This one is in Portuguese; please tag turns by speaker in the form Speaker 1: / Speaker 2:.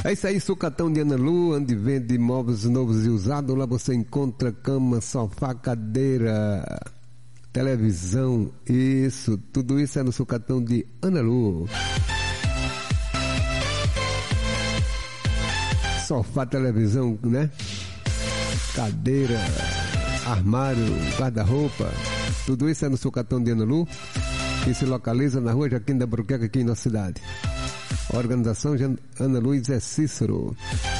Speaker 1: É isso aí, Sucatão de Ana Lu, onde vende imóveis novos e usados. Lá você encontra cama, sofá, cadeira, televisão, isso, tudo isso é no Sucatão de Ana Lu. Sofá, televisão, né? Cadeira, armário, guarda-roupa, tudo isso é no Sucatão de Ana Lu, que se localiza na rua Joaquim da Bruqueca, aqui na cidade. A organização Ana Luiz é Cícero.